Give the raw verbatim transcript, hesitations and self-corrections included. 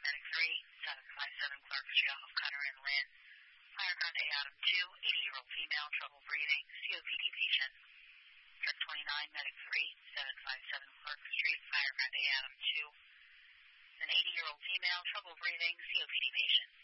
Medic three, seven five seven Clark Street off of Cutter and Lynn. Fire ground A Adam two, eighty-year-old female, trouble breathing, C O P D patient. Truck twenty-nine, Medic three, seven five seven Clark Street, fire ground A Adam two. An eighty-year-old female, trouble breathing, C O P D patient.